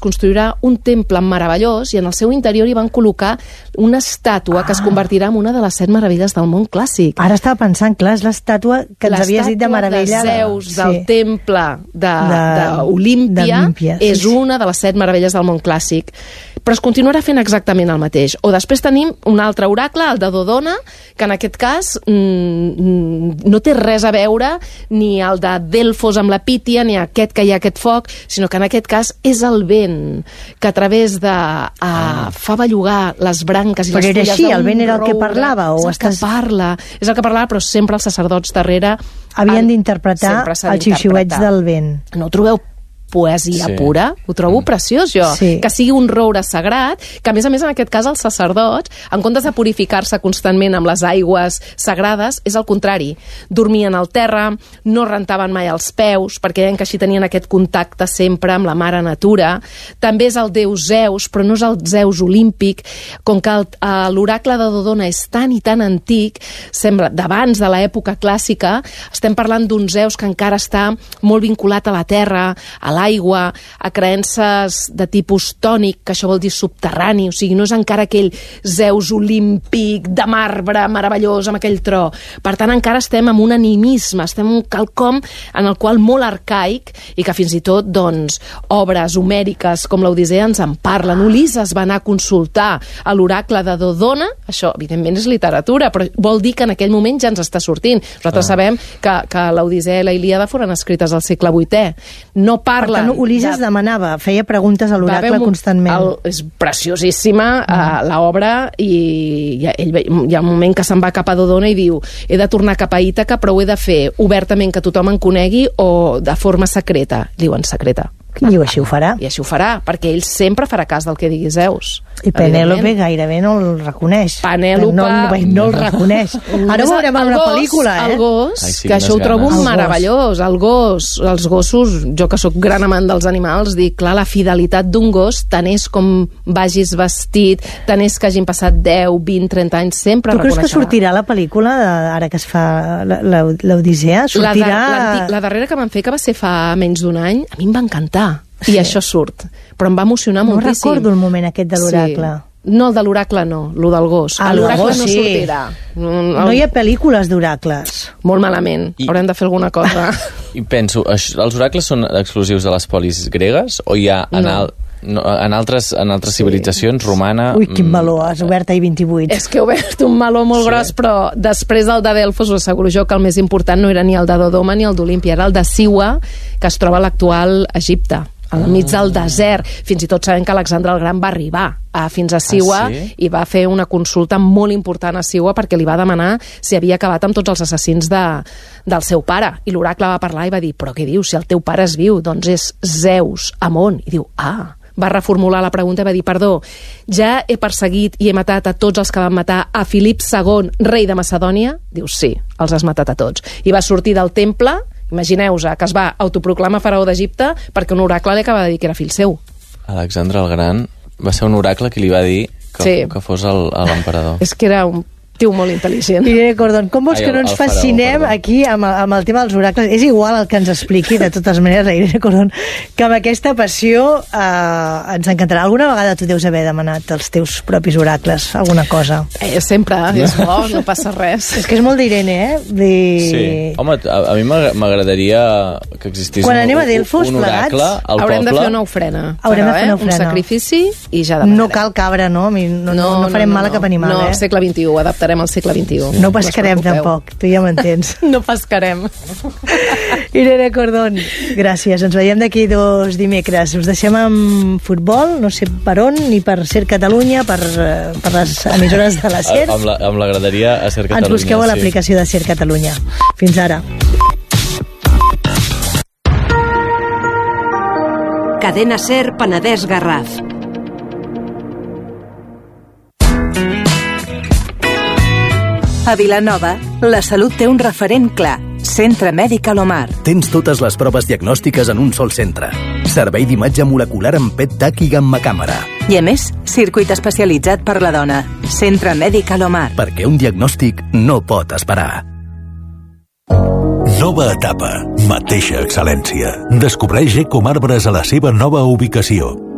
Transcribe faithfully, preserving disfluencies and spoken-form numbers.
construirà un temple meravellós i en el seu interior hi van col·locar una estàtua ah. que es convertirà en una de les set meravelles del món clàssic. Ara estava pensant, clar, és l'estàtua que ens havies dit de meravella. L'estàtua de Zeus sí. del temple d'Olímpia de, és sí, una de les set meravelles del món clàssic. Però es continuarà fent exactament el mateix. O després tenim un altre oracle, el de Dodona, que en aquest cas mm, no té res a veure ni el de Delfos amb la Pítia, ni aquest que hi ha aquest foc, sinó que en aquest cas és el vent, que a través de... Uh, fa bellugar les branques i però les fulles d'un roure. Però era així, el vent era el que parlava? O és el estàs... que parla, és el que parlava, però sempre els sacerdots darrere... Havien d'interpretar els xiuxiuets del vent. No ho trobeu poesia sí. pura? Ho trobo mm. preciós, jo. Sí. Que sigui un roure sagrat, que a més a més en aquest cas els sacerdots, en comptes de purificar-se constantment amb les aigües sagrades, és el contrari. Dormien al terra, no rentaven mai els peus, perquè deien que així tenien aquest contacte sempre amb la mare natura. També és el déu Zeus, però no és el Zeus olímpic. Com que l'oracle de Dodona és tan i tan antic, sembla, d'abans de l'època clàssica, estem parlant d'un Zeus que encara està molt vinculat a la terra, a la aigua, a creences de tipus tònic, que això vol dir subterrani, o sigui, no és encara aquell Zeus olímpic de marbre meravellós amb aquell tro. Per tant, encara estem en un animisme, estem en un quelcom en el qual molt arcaic i que fins i tot, doncs, obres homèriques com l'Odissea ens en parlen. Ulisses va anar a consultar a l'oracle de Dodona, això, evidentment, és literatura, però vol dir que en aquell moment ja ens està sortint. Nosaltres ah. sabem que, que l'Odissea i la Ilíada foren escrites al segle vuitè. No parla Per tant, Ulisses de... demanava, feia preguntes a l'oracle constantment. El, és preciosíssima mm. uh, l'obra i hi ha, ell, hi ha un moment que se'n va cap a Dodona i diu he de tornar cap a Ítaca, però ho he de fer obertament que tothom en conegui o de forma secreta. Diuen secreta. I així ho farà. I així ho farà, perquè ell sempre farà cas del que digui Zeus. I Penèlope gairebé no el reconeix. Penèlope... No, no, no el reconeix. Ara ho veurem en una pel·lícula, eh? El gos, Ai, sí, que això ho trobo ganes. meravellós. El gos, els gossos, jo que sóc gran amant dels animals, dic, clar, la fidelitat d'un gos, tant és com vagis vestit, tant és que hagin passat deu, vint, trenta anys, sempre reconeixerà. Tu creus que sortirà la pel·lícula, ara que es fa l'Odissea? Sortirà... La, la darrera que van fer, que va ser fa menys d'un any, a mi em va encantar. Sí. I això surt, però em va emocionar no moltíssim. No recordo el moment aquest de l'oracle. Sí. No, el de l'oracle no, el del gos. Ah, l'oracle no sí. sortirà. El... No hi ha pel·lícules d'oracles. Molt malament, I... haurem de fer alguna cosa. I penso, els oracles són exclusius de les polis gregues o hi ha en, no. al... No, en altres, en altres sí. civilitzacions, romana... Ui, quin meló, has obert a I vint-i-vuit. És que he obert un meló molt sí. gros, però després del de Delfos, us asseguro jo que el més important no era ni el de Dodoma ni el d'Olímpia, era el de Siwa, que es troba a l'actual Egipte, al mig del desert. Fins i tot sabem que Alexandre el Gran va arribar a, fins a Siwa ah, sí? i va fer una consulta molt important a Siwa perquè li va demanar si havia acabat amb tots els assassins de, del seu pare. I l'oracle va parlar i va dir, però què dius, si el teu pare és viu, doncs és Zeus, Amon. I diu, ah... va reformular la pregunta i va dir, perdó, ja he perseguit i he matat a tots els que van matar a Filip segon, rei de Macedònia? Diu, sí, els has matat a tots. I va sortir del temple, imagineu-vos, que es va autoproclamar faraó d'Egipte perquè un oracle li acaba de dir que era fill seu. Alexandre el Gran va ser un oracle que li va dir que, sí. que fos l'emperador. És que era un tio molt intel·ligent. Irene Cordón, com vols Ai, que no ens fascinem faraó, aquí amb, amb el tema dels oracles? És igual el que ens expliqui, de totes maneres, Irene Cordón, que amb aquesta passió eh, ens encantarà. Alguna vegada tu deus haver demanat als teus propis oracles alguna cosa? Eh, sempre, és bo, no passa res. És que és molt d'Irene, eh? De... Sí. Home, a, a mi m'agradaria que existís Quan un, anem a Delfos, un oracle plegats, al haurem poble. de fer una ofrena. Haurem però, de fer una eh? ofrena. Un sacrifici i ja demanarem. No cal cabra, no? No, no, no, no farem no, mal a cap animal, no, eh? No, segle vint-i-u, adaptarem al segle vint-i-u. No pescarem tampoc, tu ja m'entens. No pescarem. Irene Cordón, gràcies. Ens veiem d'aquí dos dimecres. Us deixem amb futbol, no sé per on, ni per Ser Catalunya, per, per les emissores de la Ser. Amb la, amb la graderia a Ser Catalunya. Ens busqueu a l'aplicació de Ser Catalunya. Fins ara. Cadena Ser Penedès Garraf. A Vilanova, la salut té un referent clar. Centre Mèdic Alomar. Tens totes les proves diagnòstiques en un sol centre. Servei d'imatge molecular amb P E T TAC i gammacàmera. I a més, circuit especialitzat per la dona. Centre Mèdic Alomar. Perquè un diagnòstic no pot esperar. Nova etapa, mateixa excel·lència. Descobreix Ecomarbres a la seva nova ubicació.